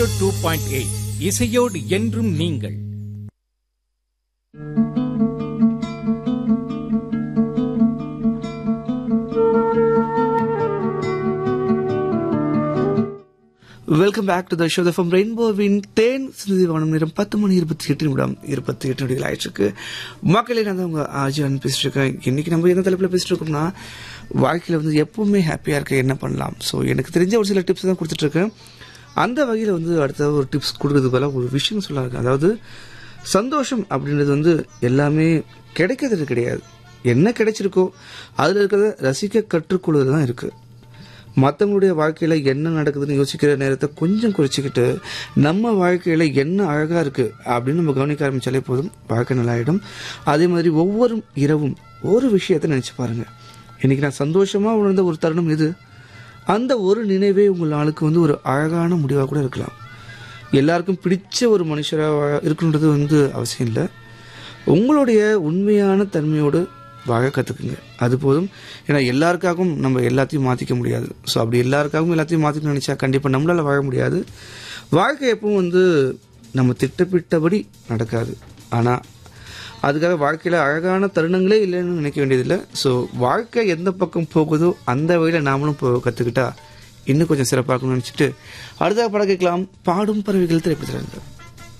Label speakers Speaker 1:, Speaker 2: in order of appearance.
Speaker 1: 102.8 இசையோடு என்றும் நீங்கள்.
Speaker 2: Welcome back to the show from ரெயின்போவின் தேன் சிந்தி வானம் நேரம் 10:28 ஆயிடுச்சு. மக்களே, நான் தான் உங்க ஆஜான் பேசிட்டு இருக்கேன். இன்னைக்கு நம்ம என்ன தலைப்பில் பேசிட்டு இருக்கோம்னா, வாழ்க்கையில் வந்து எப்பவுமே ஹாப்பியாக இருக்க என்ன பண்ணலாம். ஸோ எனக்கு தெரிஞ்ச ஒரு சில டிப்ஸ் தான் கொடுத்துட்டு இருக்கேன். அந்த வகையில் வந்து அடுத்த ஒரு டிப்ஸ் கொடுக்கறது போல ஒரு விஷயம் சொல்ல இருக்கு. அதாவது சந்தோஷம் அப்படின்றது வந்து எல்லாமே கிடைக்கிறது கிடையாது. என்ன கிடைச்சிருக்கோ அதில் இருக்கிறத ரசிக்க கற்றுக்கொள்வது தான் இருக்குது. மற்றவங்களுடைய வாழ்க்கையில் என்ன நடக்குதுன்னு யோசிக்கிற நேரத்தை கொஞ்சம் குறைச்சிக்கிட்டு நம்ம வாழ்க்கையில் என்ன அழகாக இருக்குது அப்படின்னு நம்ம கவனிக்க ஆரம்பித்தாலே போதும், வாழ்க்கை நல்லாயிடும். அதே மாதிரி ஒவ்வொரு இரவும் ஒரு விஷயத்தை நினச்சி பாருங்கள். இன்றைக்கி நான் சந்தோஷமாக உணர்ந்த ஒரு தருணம் இது. அந்த ஒரு நினைவே உங்கள் ஆளுக்கு வந்து ஒரு அழகான முடிவாக கூட இருக்கலாம். எல்லாருக்கும் பிடிச்ச ஒரு மனுஷராக இருக்குன்றது வந்து அவசியம் இல்லை. உங்களுடைய உண்மையான தன்மையோடு வாழ கற்றுக்குங்க, அது போதும். ஏன்னா எல்லாருக்காகவும் நம்ம எல்லாத்தையும் மாற்றிக்க முடியாது. ஸோ அப்படி எல்லாருக்காகவும் எல்லாத்தையும் மாற்றிக்கணும்னு நினச்சா கண்டிப்பாக நம்மளால் வாழ முடியாது. வாழ்க்கை எப்பவும் வந்து நம்ம திட்டமிட்டபடி நடக்காது. ஆனால் அதுக்காக வாழ்க்கையில் அழகான தருணங்களே இல்லைன்னு நினைக்க வேண்டியதில்லை. ஸோ வாழ்க்கை எந்த பக்கம் போகுதோ அந்த வழியில் நாமளும் கற்றுக்கிட்டா இன்னும் கொஞ்சம் சிறப்பாகணும்னு நினச்சிட்டு அடுத்த படம் கேட்கலாம். பாடும் பறவைகள் திரைப்படத்தில்